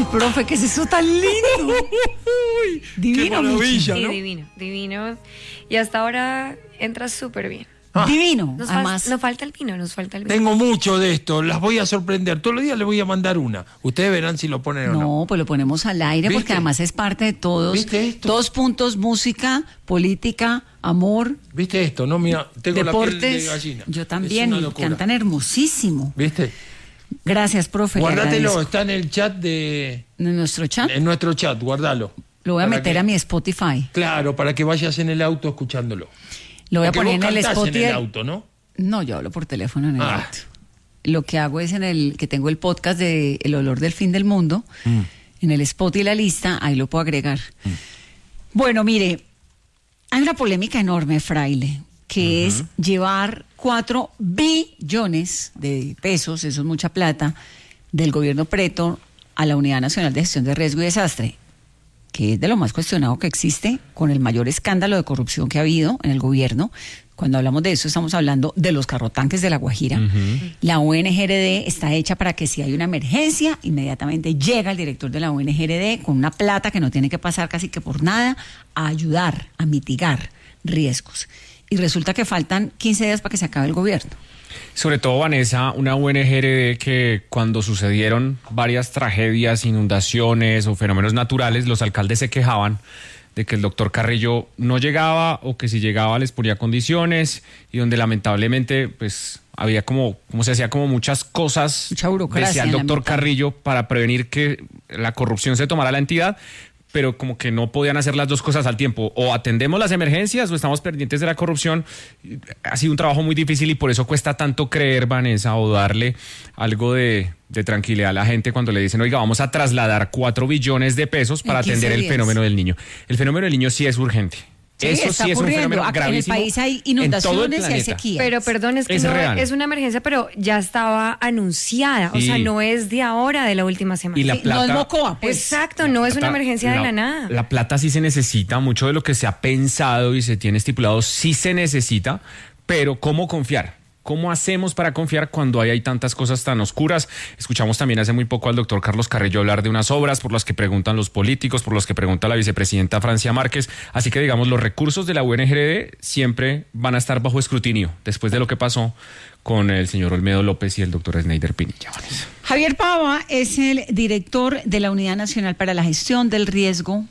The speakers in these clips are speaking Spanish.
profe, ¿qué es eso tan lindo? Divino, qué maravilla, Sí, ¿no? divino. Y hasta ahora entra súper bien. Divino. Nos Además, falta el vino. Tengo mucho de esto, las voy a sorprender. Todos los días les voy a mandar una. Ustedes verán si lo ponen o no. no, pues lo ponemos al aire ¿Viste? porque además es parte de todos. ¿Viste esto? 2 puntos: música, política, amor, ¿Viste esto? No, mira, tengo la piel de deportes. gallina. Yo Es también, una y locura. cantan hermosísimo. ¿Viste? Gracias, profe. le Guárdatelo, agradezco. está en el chat de... En nuestro chat En nuestro chat, guardalo. lo voy a Para meter que- a mi Spotify. Claro, para que vayas en el auto escuchándolo. Lo voy a Porque poner vos en el cantás Spotify. en el auto, ¿no? No, yo hablo por teléfono en el Ah. auto. Lo que hago es que tengo el podcast de El olor del fin del mundo, en el spot y la lista, ahí lo puedo agregar. Bueno, mire, hay una polémica enorme, Fraile, que es llevar 4 billones de pesos, eso es mucha plata, del gobierno Preto a la Unidad Nacional de Gestión de Riesgo y Desastre, que es de lo más cuestionado que existe, con el mayor escándalo de corrupción que ha habido en el gobierno. Cuando hablamos de eso, estamos hablando de los carrotanques de La Guajira. La ONGRD está hecha para que si hay una emergencia, inmediatamente llega el director de la ONGRD con una plata que no tiene que pasar casi que por nada, a ayudar, a mitigar riesgos. Y resulta que faltan 15 días para que se acabe el gobierno. Sobre todo, Vanessa, una ONGRD que cuando sucedieron varias tragedias, inundaciones o fenómenos naturales, los alcaldes se quejaban de que el doctor Carrillo no llegaba o que si llegaba les ponía condiciones y donde lamentablemente pues había como se hacía como muchas cosas, Mucha burocracia decía el en la doctor mitad. Carrillo, para prevenir que la corrupción se tomara la entidad, pero como que no podían hacer las dos cosas al tiempo. O atendemos las emergencias o estamos pendientes de la corrupción. Ha sido un trabajo muy difícil y por eso cuesta tanto creer, Vanessa, o darle algo de tranquilidad a la gente cuando le dicen, oiga, vamos a trasladar 4 billones de pesos para En 15 atender el días. fenómeno del niño. El fenómeno del niño sí es urgente. Sí, Eso está sí es un ocurriendo. fenómeno Acá en el gravísimo. país hay en todo el inundaciones y hay planeta. sequía. Pero perdón, es que Es no real. es una emergencia, pero ya estaba anunciada. O Sí. sea, no es de ahora, de la última semana. Y la Sí, no es plata- Mocoa, pues. Exacto, no es una emergencia de la nada. La plata sí se necesita, mucho de lo que se ha pensado y se tiene estipulado sí se necesita, pero ¿cómo confiar? ¿Cómo hacemos para confiar cuando hay tantas cosas tan oscuras? Escuchamos también hace muy poco al doctor Carlos Carrillo hablar de unas obras por las que preguntan los políticos, por las que pregunta la vicepresidenta Francia Márquez. Así que, digamos, los recursos de la UNGRD siempre van a estar bajo escrutinio después de lo que pasó con el señor Olmedo López y el doctor Sneider Pinilla. Vanessa. Javier Pava es el director de la Unidad Nacional para la Gestión del Riesgo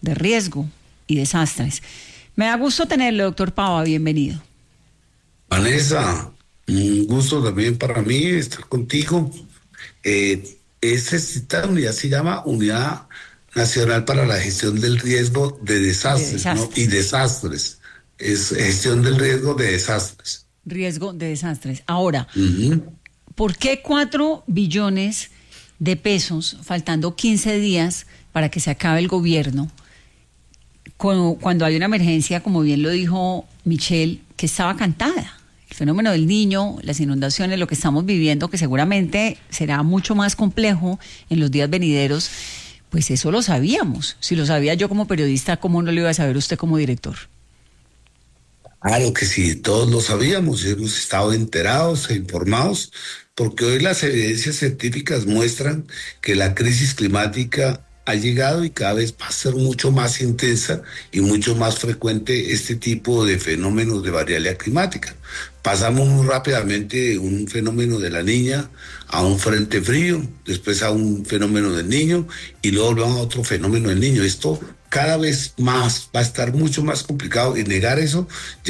y Desastres. Me da gusto tenerle, doctor Pava, bienvenido. Vanessa, un gusto también para mí estar contigo. Esta unidad se llama Unidad Nacional para la Gestión del Riesgo de Desastres, ¿no? Y Desastres. Es gestión del riesgo de desastres. Riesgo de desastres. Ahora, Ujú. ¿por qué 4 billones de pesos, faltando 15 días para que se acabe el gobierno, cuando hay una emergencia, como bien lo dijo Michelle, que estaba cantada? El fenómeno del niño, las inundaciones, lo que estamos viviendo, que seguramente será mucho más complejo en los días venideros, pues eso lo sabíamos. Si lo sabía yo como periodista, ¿cómo no lo iba a saber usted como director? Claro que sí, todos lo sabíamos, hemos estado enterados e informados, porque hoy las evidencias científicas muestran que la crisis climática ha llegado y cada vez va a ser mucho más intensa y mucho más frecuente este tipo de fenómenos de variabilidad climática. Pasamos muy rápidamente de un fenómeno de la niña a un frente frío, después a un fenómeno del niño y luego volvemos a otro fenómeno del niño. Esto cada vez más va a estar mucho más complicado y negar eso